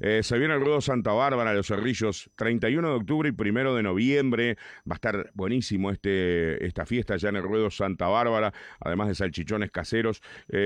Se viene el Ruedo Santa Bárbara, Los Cerrillos, 31 de octubre y 1 de noviembre. Va a estar buenísimo esta fiesta ya en el Ruedo Santa Bárbara, además de salchichones caseros.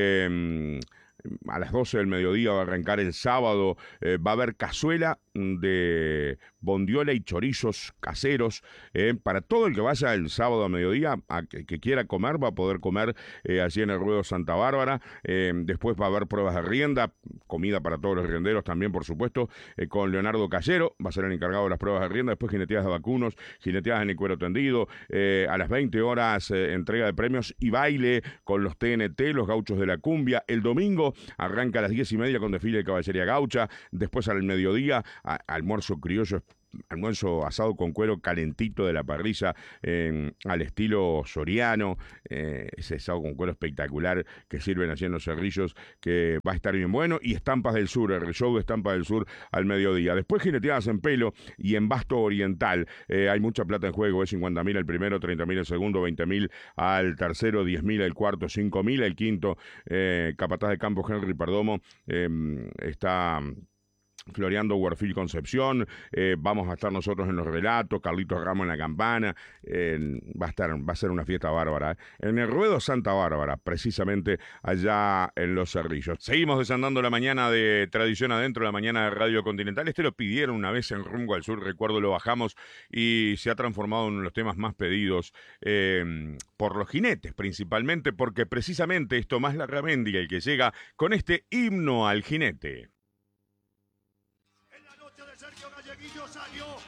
A las 12 del mediodía va a arrancar el sábado. Va a haber cazuela de bondiola y chorizos caseros. Para todo el que vaya el sábado a mediodía, que quiera comer, va a poder comer allí en el Ruedo Santa Bárbara. Después va a haber pruebas de rienda, comida para todos los rienderos también, por supuesto, con Leonardo Callero, va a ser el encargado de las pruebas de rienda. Después jineteadas de vacunos, jineteadas en el cuero tendido. A las 20 horas, entrega de premios y baile con los TNT, los gauchos de la cumbia. El domingo arranca a las 10:30 con desfile de caballería gaucha. Después al mediodía, almuerzo criollo, almuerzo asado con cuero calentito de la parrilla, al estilo soriano, ese asado con cuero espectacular que sirven allí en Los Cerrillos, que va a estar bien bueno. Y Estampas del Sur, el show de Estampas del Sur al mediodía. Después jineteadas en pelo y en Basto Oriental. Hay mucha plata en juego, es 50.000 el primero, 30.000 el segundo, 20.000 al tercero, 10.000 el cuarto, 5.000 el quinto. Capataz de campo Henry Perdomo está floreando Warfield Concepción. Vamos a estar nosotros en los relatos, Carlitos Ramos en la campana. Va a ser una fiesta bárbara, en el Ruedo Santa Bárbara, precisamente allá en Los Cerrillos. Seguimos desandando la mañana de Tradición Adentro, la mañana de Radio Continental. Lo pidieron una vez en Rumbo al Sur, recuerdo, lo bajamos y se ha transformado en uno de los temas más pedidos por los jinetes, principalmente porque precisamente es Tomás Larramendi el que llega con este himno al jinete.